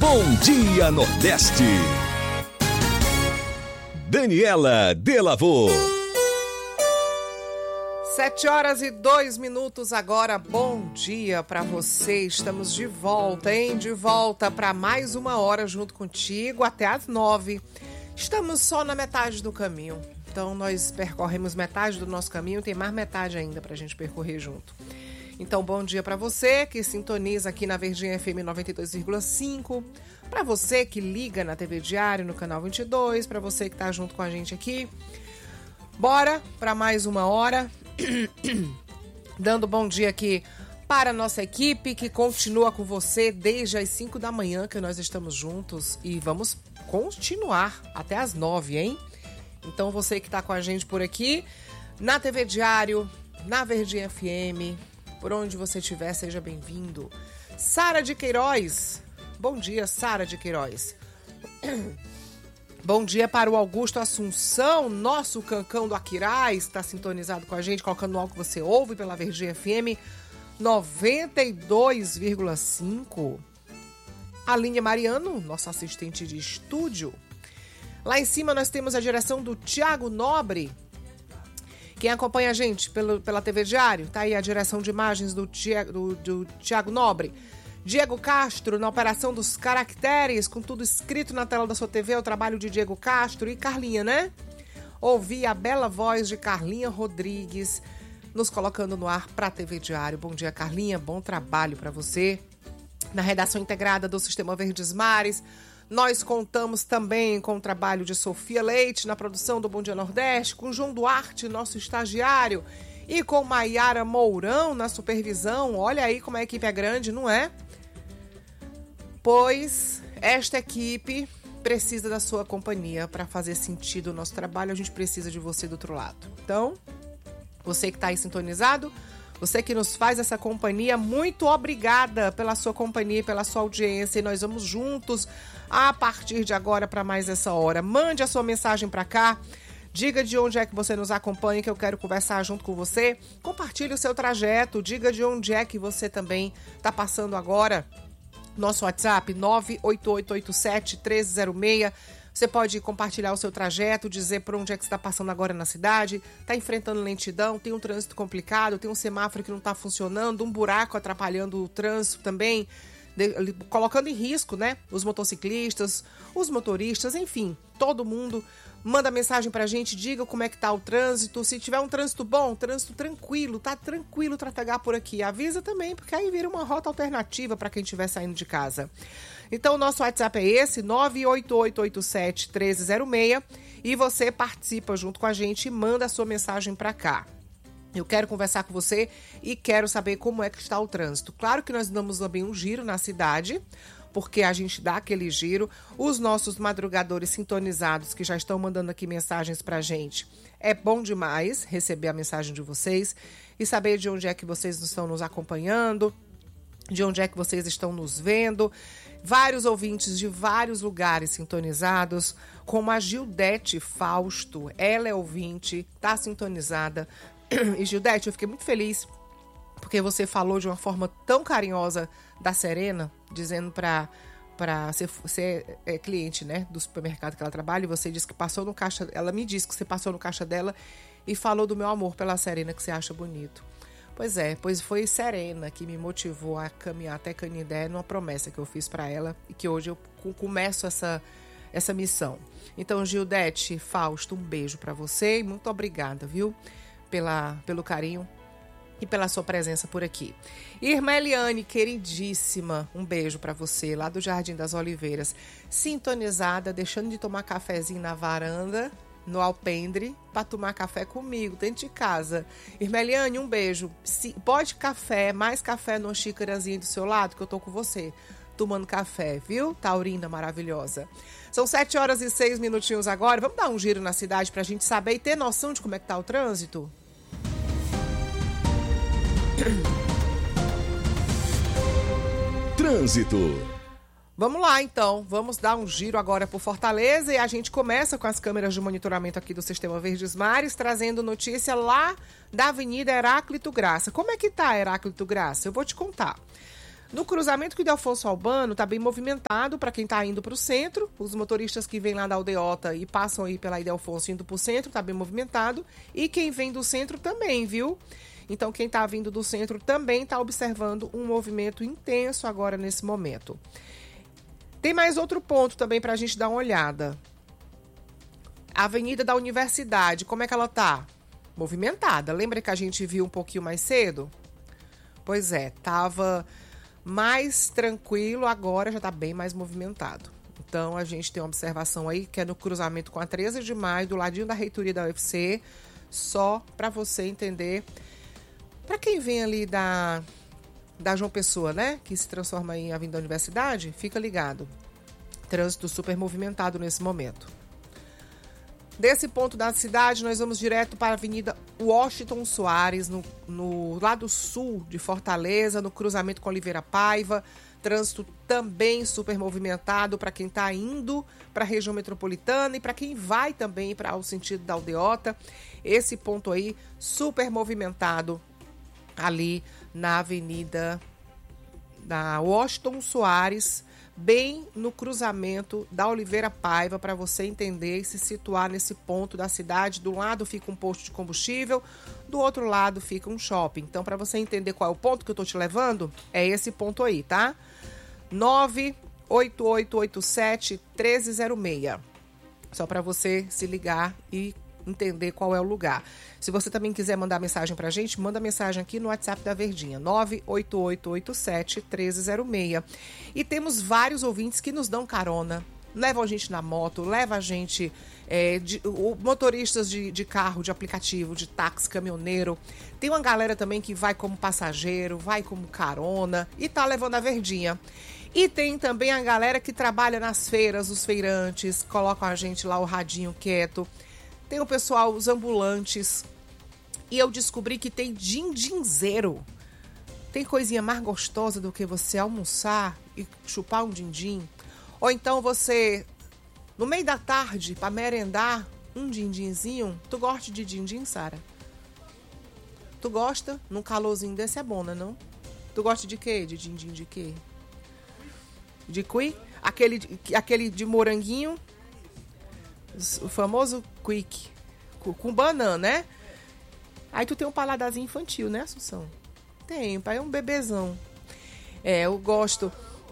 Bom Dia Nordeste. Daniela Delavô. 7h02 agora. Bom dia para você. Estamos de volta, hein? De volta para mais uma hora junto contigo até às 9. Estamos só na metade do caminho. Então nós percorremos metade do nosso caminho, tem mais metade ainda pra gente percorrer junto. Então bom dia para você que sintoniza aqui na Verdinha FM 92,5, para você que liga na TV Diário no canal 22, para você que tá junto com a gente aqui. Bora para mais uma hora. Dando bom dia aqui para a nossa equipe que continua com você desde as 5 da manhã que nós estamos juntos e vamos continuar até as 9, hein? Então você que está com a gente por aqui, na TV Diário, na Verdinha FM, por onde você estiver, seja bem-vindo. Sara de Queiroz. Bom dia, Sara de Queiroz. Bom dia para o Augusto Assunção, nosso cancão do Aquiraz, está sintonizado com a gente, colocando no álcool que você ouve pela Verdinha FM 92,5. Aline Mariano, nosso assistente de estúdio. Lá em cima nós temos a direção do Tiago Nobre. Quem acompanha a gente pela TV Diário, tá aí a direção de imagens do Tiago Nobre. Diego Castro na operação dos caracteres, com tudo escrito na tela da sua TV, é o trabalho de Diego Castro e Carlinha, né? Ouvi a bela voz de Carlinha Rodrigues, nos colocando no ar para a TV Diário. Bom dia, Carlinha, bom trabalho para você. Na redação integrada do Sistema Verdes Mares, nós contamos também com o trabalho de Sofia Leite na produção do Bom Dia Nordeste, com João Duarte, nosso estagiário, e com Maiara Mourão na supervisão. Olha aí como a equipe é grande, não é? Pois esta equipe precisa da sua companhia para fazer sentido o nosso trabalho. A gente precisa de você do outro lado. Então, você que está aí sintonizado, você que nos faz essa companhia, muito obrigada pela sua companhia e pela sua audiência. E nós vamos juntos a partir de agora para mais essa hora. Mande a sua mensagem para cá. Diga de onde é que você nos acompanha, que eu quero conversar junto com você. Compartilhe o seu trajeto. Diga de onde é que você também está passando agora. Nosso WhatsApp 98887-1306. Você pode compartilhar o seu trajeto, dizer por onde é que você está passando agora na cidade, está enfrentando lentidão, tem um trânsito complicado, tem um semáforo que não está funcionando, um buraco atrapalhando o trânsito também, colocando em risco, né, os motociclistas, os motoristas, enfim, todo mundo. Manda mensagem pra gente, diga como é que tá o trânsito. Se tiver um trânsito bom, trânsito tranquilo, tá tranquilo trafegar por aqui. Avisa também, porque aí vira uma rota alternativa para quem estiver saindo de casa. Então, o nosso WhatsApp é esse, 98887-1306. E você participa junto com a gente e manda a sua mensagem pra cá. Eu quero conversar com você e quero saber como é que está o trânsito. Claro que nós damos também um giro na cidade, porque a gente dá aquele giro. Os nossos madrugadores sintonizados que já estão mandando aqui mensagens pra gente. É bom demais receber a mensagem de vocês e saber de onde é que vocês estão nos acompanhando, de onde é que vocês estão nos vendo. Vários ouvintes de vários lugares sintonizados, como a Gildete Fausto. Ela é ouvinte, tá sintonizada. E Gildete, eu fiquei muito feliz porque você falou de uma forma tão carinhosa da Serena, dizendo para ser cliente, né, do supermercado que ela trabalha, e você disse que passou no caixa, ela me disse que você passou no caixa dela e falou do meu amor pela Serena, que você acha bonito. Pois é, pois foi Serena que me motivou a caminhar até Canindé numa promessa que eu fiz para ela e que hoje eu começo essa missão. Então, Gildete Fausto, um beijo para você e muito obrigada, viu, pelo carinho e pela sua presença por aqui. Irmã Eliane, queridíssima, um beijo para você, lá do Jardim das Oliveiras, sintonizada, deixando de tomar cafezinho na varanda, no alpendre, para tomar café comigo, dentro de casa. Irmã Eliane, um beijo. Pode café, mais café numa xícarazinha do seu lado, que eu tô com você, tomando café, viu? Taurina maravilhosa. São 7h06 agora, vamos dar um giro na cidade pra gente saber e ter noção de como é que tá o trânsito? Trânsito. Vamos lá, então. Vamos dar um giro agora por Fortaleza e a gente começa com as câmeras de monitoramento aqui do Sistema Verdes Mares, trazendo notícia lá da Avenida Heráclito Graça. Como é que tá, Heráclito Graça? Eu vou te contar. No cruzamento com o Ildefonso Albano, tá bem movimentado para quem tá indo para o centro. Os motoristas que vêm lá da Aldeota e passam aí pela Ildefonso indo para o centro, tá bem movimentado. E quem vem do centro também, viu? Então, quem tá vindo do centro também tá observando um movimento intenso agora nesse momento. Tem mais outro ponto também pra gente dar uma olhada. A Avenida da Universidade, como é que ela tá? Movimentada. Lembra que a gente viu um pouquinho mais cedo? Pois é, tava mais tranquilo, agora já tá bem mais movimentado. Então, a gente tem uma observação aí, que é no cruzamento com a 13 de maio, do ladinho da reitoria da UFC, só para você entender. Para quem vem ali da João Pessoa, né, que se transforma em Avenida da Universidade, fica ligado. Trânsito super movimentado nesse momento. Desse ponto da cidade, nós vamos direto para a Avenida Washington Soares, no lado sul de Fortaleza, no cruzamento com Oliveira Paiva. Trânsito também super movimentado para quem está indo para a região metropolitana e para quem vai também para o sentido da Aldeota. Esse ponto aí super movimentado ali na Avenida da Washington Soares, bem no cruzamento da Oliveira Paiva, para você entender e se situar nesse ponto da cidade. Do lado fica um posto de combustível, do outro lado fica um shopping. Então, para você entender qual é o ponto que eu tô te levando, é esse ponto aí, tá? 98887-1306. Só para você se ligar e entender qual é o lugar. Se você também quiser mandar mensagem pra gente, manda mensagem aqui no WhatsApp da Verdinha, 98887-1306. E temos vários ouvintes que nos dão carona, levam a gente na moto, levam a gente, motoristas de carro, de aplicativo, de táxi, caminhoneiro. Tem uma galera também que vai como passageiro, vai como carona e tá levando a Verdinha. E tem também a galera que trabalha nas feiras, os feirantes, colocam a gente lá o radinho quieto. Tem o pessoal, os ambulantes. E eu descobri que tem din-dinzeiro. Tem coisinha mais gostosa do que você almoçar e chupar um din-din. Ou então você, no meio da tarde, para merendar, um din-dinzinho. Tu gosta de din-din, Sara? Tu gosta? Num calorzinho desse é bom, né, não? Tu gosta de quê? De din-din de quê? De cuy? Aquele de moranguinho. O famoso quick. Com banana, né? Aí tu tem um paladarzinho infantil, né, Assunção? Tem, pai, é um bebezão. Eu gosto.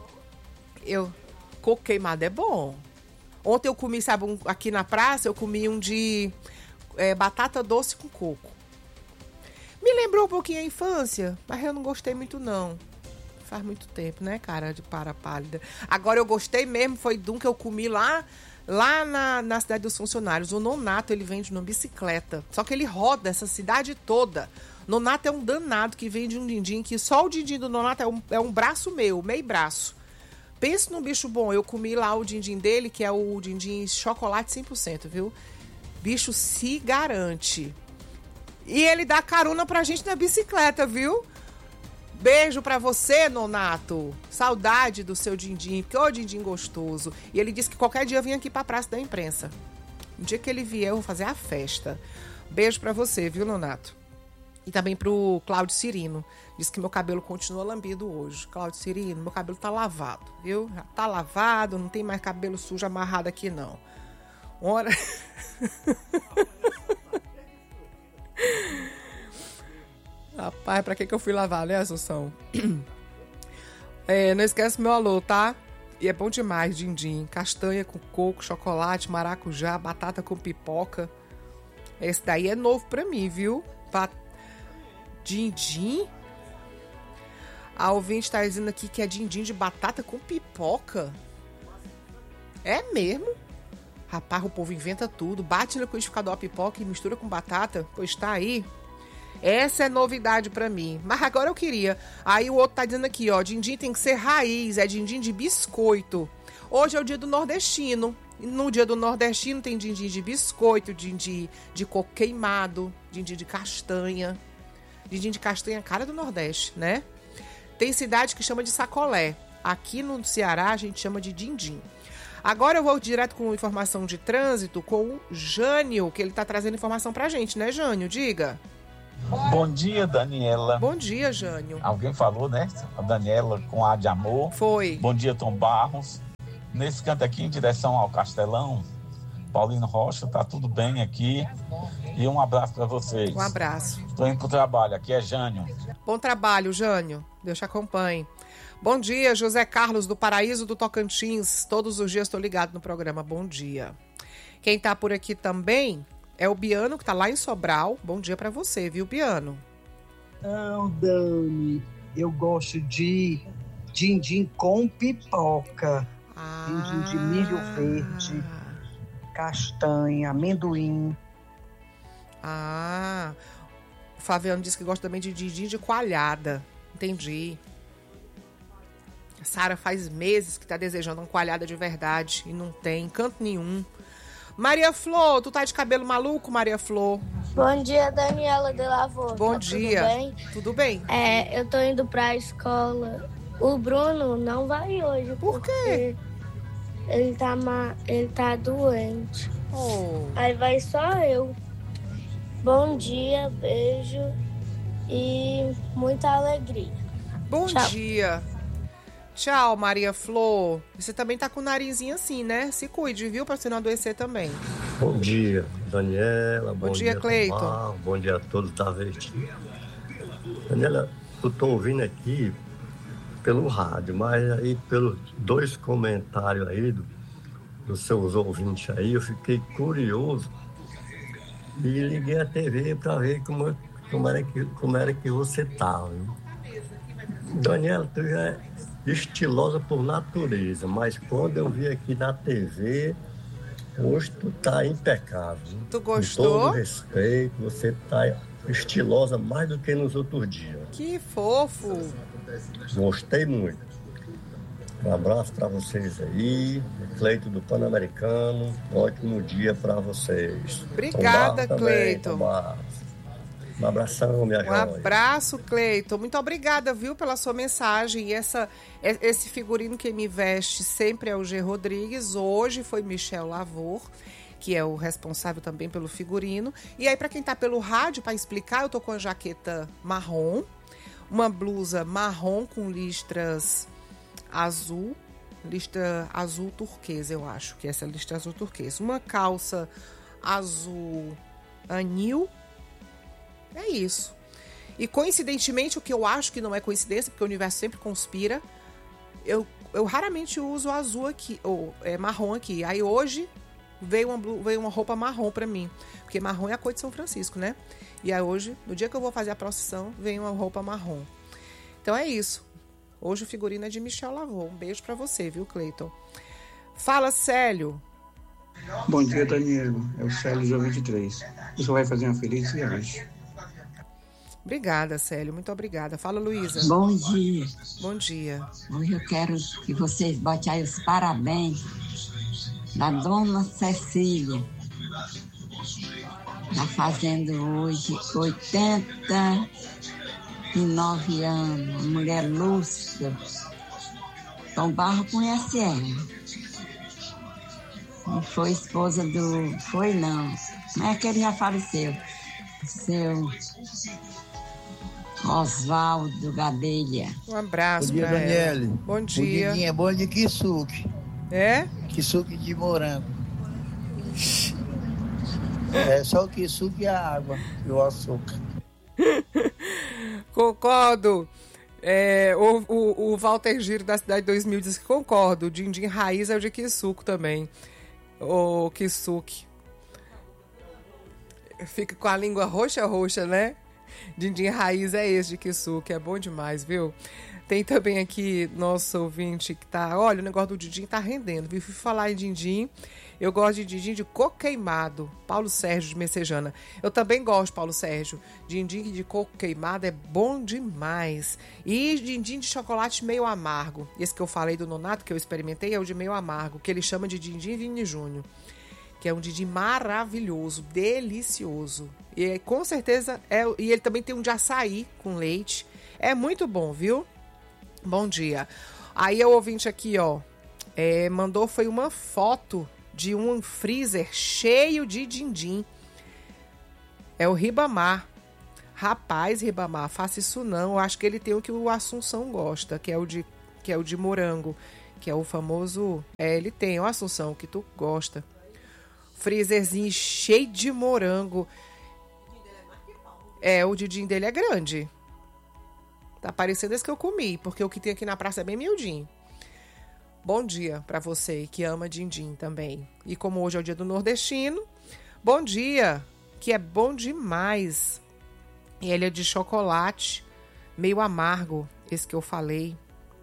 Coco queimado é bom. Ontem eu comi, sabe, aqui na praça, eu comi um de batata doce com coco. Me lembrou um pouquinho a infância, mas eu não gostei muito, não. Faz muito tempo, né, cara, de para pálida. Agora eu gostei mesmo, foi de um que eu comi lá na cidade dos funcionários. O Nonato, ele vende numa bicicleta. Só que ele roda essa cidade toda. Nonato é um danado que vende um din-din, que só o din-din do Nonato é um braço meu, meio braço. Pense num bicho bom. Eu comi lá o din-din dele, que é o din-din chocolate 100%, viu? Bicho se garante. E ele dá carona pra gente na bicicleta, viu? Beijo pra você, Nonato. Saudade do seu din-din, porque ô din-din gostoso. E ele disse que qualquer dia vinha aqui pra Praça da Imprensa. No dia que ele vier, eu vou fazer a festa. Beijo pra você, viu, Nonato? E também pro Cláudio Cirino. Diz que meu cabelo continua lambido hoje. Cláudio Cirino, meu cabelo tá lavado, viu? Já tá lavado, não tem mais cabelo sujo amarrado aqui, não. Ora... Rapaz, pra que eu fui lavar, né, Assunção? Não esquece meu alô, tá? E é bom demais, din-din. Castanha com coco, chocolate, maracujá, batata com pipoca. Esse daí é novo pra mim, viu? Din-din? A ouvinte tá dizendo aqui que é din-din de batata com pipoca. É mesmo? Rapaz, o povo inventa tudo. Bate no liquidificador a pipoca e mistura com batata. Pois tá aí. Essa é novidade pra mim. Mas agora eu queria. Aí o outro tá dizendo aqui, ó. Din-din tem que ser raiz. É din-din de biscoito. Hoje é o dia do nordestino. E no dia do nordestino tem din-din de biscoito, din-din de coco queimado, din-din de castanha. Din-din de castanha é cara do Nordeste, né? Tem cidade que chama de sacolé. Aqui no Ceará a gente chama de din-din. Agora eu vou direto com informação de trânsito com o Jânio, que ele tá trazendo informação pra gente, né, Jânio? Diga. Bom dia, Daniela. Bom dia, Jânio. Alguém falou, né? A Daniela com A de amor. Foi. Bom dia, Tom Barros. Nesse canto aqui, em direção ao Castelão, Paulino Rocha, tá tudo bem aqui. E um abraço para vocês. Um abraço. Estou indo pro trabalho, aqui é Jânio. Bom trabalho, Jânio. Deus te acompanhe. Bom dia, José Carlos, do Paraíso do Tocantins. Todos os dias estou ligado no programa. Bom dia. Quem tá por aqui também é o Biano, que tá lá em Sobral. Bom dia para você, viu, Biano? Não, Dani, eu gosto de din-din com pipoca. Din-din de milho verde, castanha, amendoim. O Flaviano disse que gosta também de din-din de coalhada. Entendi. A Sara faz meses que tá desejando uma coalhada de verdade e não tem canto nenhum. Maria Flor, tu tá de cabelo maluco, Maria Flor? Bom dia, Daniela de Lavor. Bom dia. Tudo bem? Tudo bem. Eu tô indo pra escola. O Bruno não vai hoje. Por quê? Ele tá doente. Aí vai só eu. Bom dia, beijo e muita alegria. Bom dia. Tchau, Maria Flor. Você também tá com o narizinho assim, né? Se cuide, viu? Pra você não adoecer também. Bom dia, Daniela. Bom dia, Cleiton. Tomar. Bom dia a todos da Verdinha. Daniela, eu tô ouvindo aqui pelo rádio, mas aí pelos 2 comentários aí dos seus ouvintes aí, eu fiquei curioso e liguei a TV para ver como era que você tava. Daniela, tu já é estilosa por natureza, mas quando eu vi aqui na TV, hoje tu tá impecável. Tu gostou? Com todo respeito, você tá estilosa mais do que nos outros dias. Que fofo. Gostei muito. Um abraço para vocês aí, Cleiton do Pan-Americano. Ótimo dia para vocês. Obrigada, Cleiton. Um abração, minha joia. Um abraço, Cleiton. Muito obrigada, viu, pela sua mensagem. E esse figurino que me veste sempre é o G. Rodrigues. Hoje foi Michel Lavor, que é o responsável também pelo figurino. E aí, para quem tá pelo rádio, para explicar, eu tô com a jaqueta marrom, uma blusa marrom com listras azul, listra azul turquesa, eu acho que essa é a listra azul turquesa. Uma calça azul anil. É isso. E coincidentemente, o que eu acho que não é coincidência, porque o universo sempre conspira, eu raramente uso azul aqui, ou marrom aqui. Aí hoje veio uma roupa marrom pra mim, porque marrom é a cor de São Francisco, né? E aí hoje, no dia que eu vou fazer a procissão, vem uma roupa marrom. Então é isso. Hoje o figurino é de Michel Lavor. Um beijo pra você, viu, Cleiton? Fala, Célio. Bom dia, Daniela. É o Célio, João 23. Você vai fazer uma feliz viagem. Obrigada, Célio. Muito obrigada. Fala, Luísa. Bom dia. Bom dia. Hoje eu quero que vocês botem aí os parabéns da Dona Cecília. Está fazendo hoje 89 anos. Mulher lúcida. Tom Barro conhece ela. Não foi esposa do... Foi não. Não é que ele já faleceu. Seu Oswaldo Gadelha. Um abraço pra Daniele. Ela. Bom dia. O é bom de kisuke. É? Kisuke de morango. É só o kisuke e a água e o açúcar. Concordo. O Walter Giro da Cidade 2000 diz que concordo. O din-din raiz é o de kisuke também. O kisuke. Fica com a língua roxa, né? Din-din raiz é esse de kisuke, é bom demais, viu? Tem também aqui nosso ouvinte que tá... Olha, o negócio do din-din tá rendendo, viu? Fui falar em din-din. Eu gosto de din-din de coco queimado. Paulo Sérgio de Messejana. Eu também gosto, Paulo Sérgio. Din-din de coco queimado é bom demais. E din-din de chocolate meio amargo. Esse que eu falei do Nonato, que eu experimentei, é o de meio amargo, que ele chama de din-din Vini Júnior. Que é um din-din maravilhoso, delicioso. E com certeza e ele também tem um de açaí com leite. É muito bom, viu? Bom dia. Aí o ouvinte aqui, ó, mandou foi uma foto de um freezer cheio de din-din. É o Ribamar. Rapaz, Ribamar, faça isso não. Eu acho que ele tem o que o Assunção gosta, que é o de morango, que é o famoso... ele tem, o Assunção, que tu gosta. Freezerzinho cheio de morango. O din-din dele é grande. Tá parecendo esse que eu comi, porque o que tem aqui na praça é bem miudinho. Bom dia pra você que ama din-din também. E como hoje é o dia do nordestino, bom dia, que é bom demais. E ele é de chocolate, meio amargo, esse que eu falei.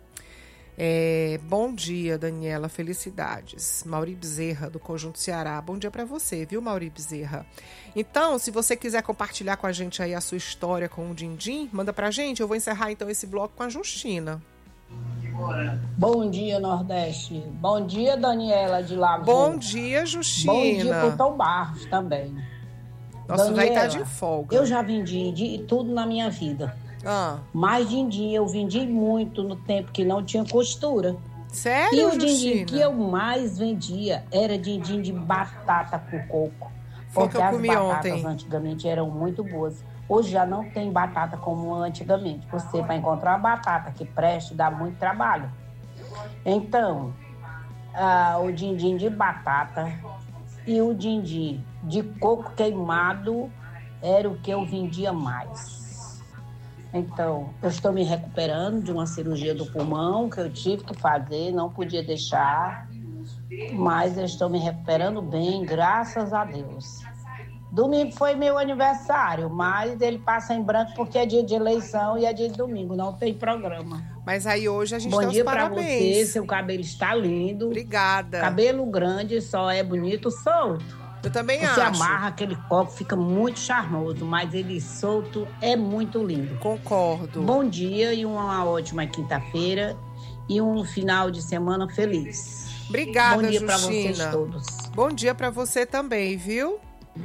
Bom dia, Daniela, felicidades. Mauri Bezerra, do Conjunto Ceará. Bom dia pra você, viu, Mauri Bezerra? Então, se você quiser compartilhar com a gente aí a sua história com o din-din, manda pra gente. Eu vou encerrar então esse bloco com a Justina. Bom dia, Nordeste. Bom dia, Daniela de Lavô. Bom dia, Justina. Bom dia pro Tom Barros também. Nossa, vai estar de folga. Eu já vendi de tudo na minha vida. Mas din-din eu vendi muito no tempo que não tinha costura. Sério, E o Justina? din-din que eu mais vendia era din-din de batata com coco. Foi o que Porque eu as comi batatas ontem. antigamente eram muito boas. Hoje já não tem batata como antigamente. Você, para encontrar uma batata que preste, dá muito trabalho. Então, o din-din de batata e o din-din de coco queimado era o que eu vendia mais. Então, eu estou me recuperando de uma cirurgia do pulmão que eu tive que fazer, não podia deixar, mas eu estou me recuperando bem, graças a Deus. Domingo foi meu aniversário, mas ele passa em branco porque é dia de eleição e é dia de domingo, não tem programa. Mas aí hoje a gente Bom dá os dia pra parabéns. você, seu cabelo está lindo. Obrigada. Cabelo grande só é bonito solto. Eu também Você acho. amarra aquele copo, fica muito charmoso, mas ele solto é muito lindo. Concordo. Bom dia e uma ótima quinta-feira e um final de semana feliz. Obrigada, Bom dia Justina. para vocês todos. Bom dia pra você também, viu?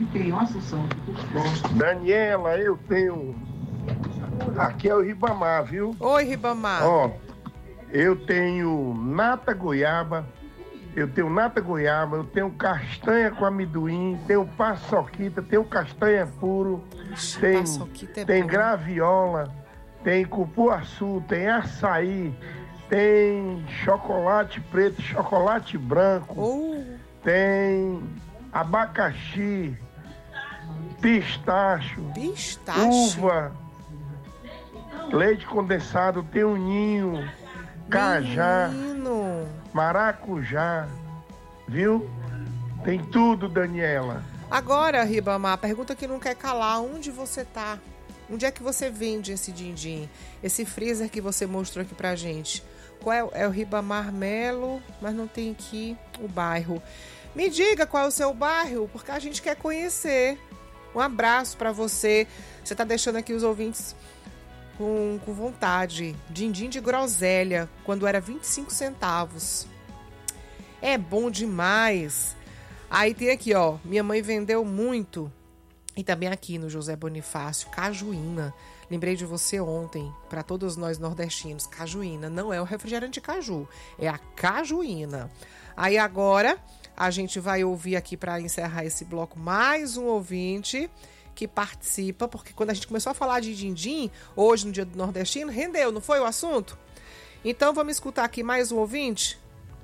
Daniela, eu tenho... Aqui é o Ribamar, viu? Oi, Ribamar. Eu tenho nata goiaba, eu tenho castanha com amendoim, tenho paçoquita, tenho castanha puro, tem graviola, tem cupuaçu, tem açaí, tem chocolate preto, chocolate branco, tem abacaxi, pistache, uva, leite condensado, tem um ninho, cajá, maracujá, viu? Tem tudo, Daniela. Agora, Ribamar, a pergunta que não quer calar, onde você tá? Onde é que você vende esse din-din? Esse freezer que você mostrou aqui pra gente? Qual é o Ribamar Melo, mas não tem aqui o bairro. Me diga qual é o seu bairro, porque a gente quer conhecer. Um abraço pra você. Você tá deixando aqui os ouvintes com vontade. Din-din de groselha, quando era 25 centavos. É bom demais. Aí tem aqui, ó, minha mãe vendeu muito. E também aqui no José Bonifácio, cajuína. Lembrei de você ontem, para todos nós nordestinos. Cajuína não é o refrigerante de caju, é a cajuína. Aí agora a gente vai ouvir aqui para encerrar esse bloco mais um ouvinte que participa, porque quando a gente começou a falar de din-din, hoje no dia do nordestino, rendeu, não foi o assunto? Então vamos escutar aqui mais um ouvinte.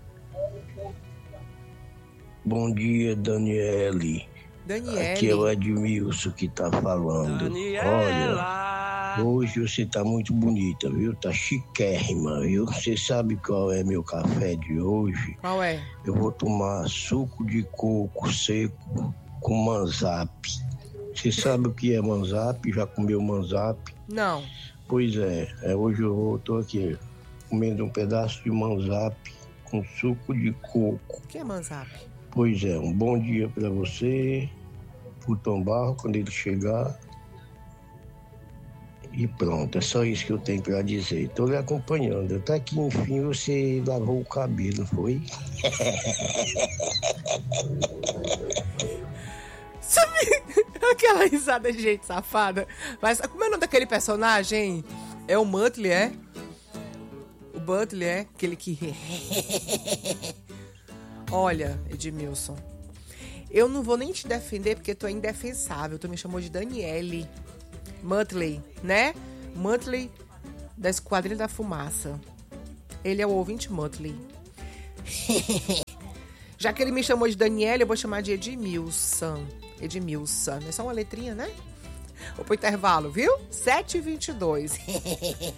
Bom dia, Daniele. Aqui é o Edmilson que tá falando. Olha, hoje você tá muito bonita, viu? Tá chiquérrima, viu? Você sabe qual é meu café de hoje? Qual é? Eu vou tomar suco de coco seco com manzap. Você sabe o que é manzap? Já comeu manzap? Não. Pois é, hoje eu tô aqui comendo um pedaço de manzap com suco de coco. O que é manzap? Pois é, um bom dia pra você, pro Tom Barro, quando ele chegar. E pronto, é só isso que eu tenho pra dizer. Tô lhe acompanhando. Até que enfim você lavou o cabelo, foi? Aquela risada de gente safada. Mas como é o nome daquele personagem? É o Muttley, é? O Butler, é? Aquele que... Olha, Edmilson, eu não vou nem te defender porque tu é indefensável. Tu me chamou de Daniele. Muttley, né? Muttley da Esquadrilha da Fumaça. Ele é o ouvinte Muttley. Já que ele me chamou de Daniela, eu vou chamar de Edmilson. Edmilson. É só uma letrinha, né? Vou pro intervalo, viu? 7h22.